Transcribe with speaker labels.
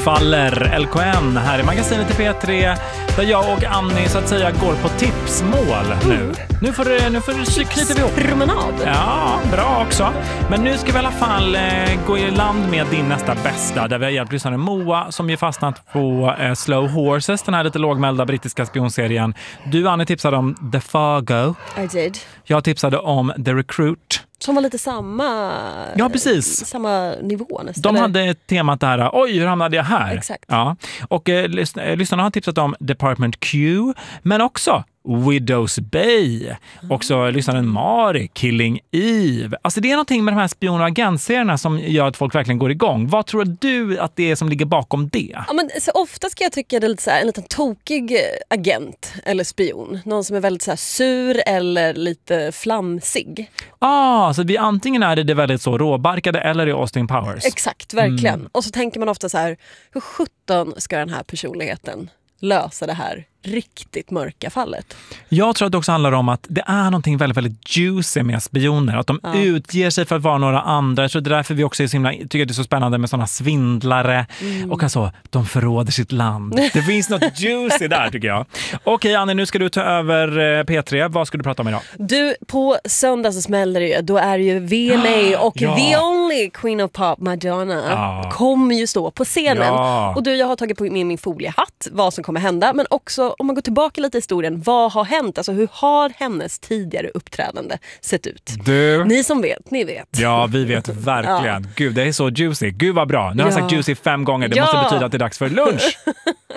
Speaker 1: faller LKN här i magasinet i P3 där jag och Annie så att säga går på tipsmål nu. Nu får du knyta vi ihop.
Speaker 2: Promenad.
Speaker 1: Ja, bra också. Men nu ska vi i alla fall gå i land med din nästa bästa där vi har hjälpt lyssnaren Moa som ju fastnat på Slow Horses, den här lite lågmälda brittiska spionserien. Du, Annie, tipsade om The Fargo.
Speaker 2: I did.
Speaker 1: Jag tipsade om The Recruit.
Speaker 2: Som var lite samma...
Speaker 1: Ja, precis.
Speaker 2: Samma nivå nästan.
Speaker 1: De hade temat där, oj, hur hamnade jag här?
Speaker 2: Exakt.
Speaker 1: Ja. Och lyssnarna har tipsat om Department Q, men också Widow's Bay. Också lyssnaren Mari, Killing Eve. Alltså det är någonting med de här spion- och agentserierna som gör att folk verkligen går igång. Vad tror du att det är som ligger bakom det?
Speaker 2: Ja, men så ofta ska jag tycka det är lite så här, en liten tokig agent eller spion. Någon som är väldigt så här sur eller lite flamsig.
Speaker 1: Så vi antingen är det väldigt så råbarkade eller är Austin Powers.
Speaker 2: Exakt, verkligen. Och så tänker man ofta så här, hur 17 ska den här personligheten lösa det här riktigt mörka fallet?
Speaker 1: Jag tror att det också handlar om att det är någonting väldigt, väldigt juicy med spioner. Att de utger sig för att vara några andra. Jag tror det är därför vi också är tycker att det är så spännande med sådana svindlare. Och alltså, de förråder sitt land. Det finns något juicy där tycker jag. Okej, Annie, nu ska du ta över P3. Vad ska du prata om idag?
Speaker 2: Du, på söndag så smäller det ju. Då är det ju VMA och the only Queen of Pop, Madonna, kommer ju stå på scenen. Och du, jag har tagit på min foliehatt vad som kommer hända. Men också, om man går tillbaka lite i historien, vad har hänt? Alltså hur har hennes tidigare uppträdande sett ut?
Speaker 1: Du.
Speaker 2: Ni som vet, ni vet.
Speaker 1: Ja, vi vet verkligen. Gud, det är så juicy. Gud vad bra. Nu har jag sagt juicy 5 gånger. Det måste betyda att det är dags för lunch.